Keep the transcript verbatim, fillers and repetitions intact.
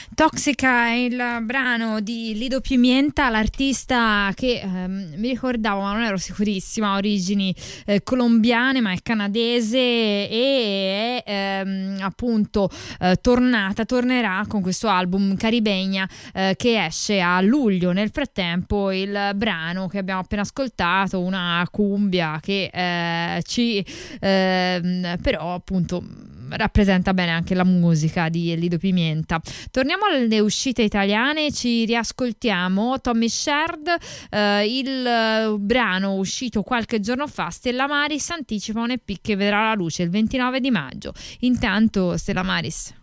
Toxica è il brano di Lido Pimienta, l'artista che ehm, mi ricordavo ma non ero sicurissima, ha origini eh, colombiane ma è canadese e è ehm, appunto eh, tornata, tornerà con questo album Caribeña eh, che esce a luglio. Nel frattempo il brano che abbiamo appena ascoltato, una cumbia che eh, ci eh, però appunto rappresenta bene anche la musica di Lido Pimienta. Torniamo alle uscite italiane, ci riascoltiamo Tommy Shared, eh, il eh, brano uscito qualche giorno fa. Stella Maris anticipa un E P che vedrà la luce il ventinove di maggio. Intanto Stella Maris.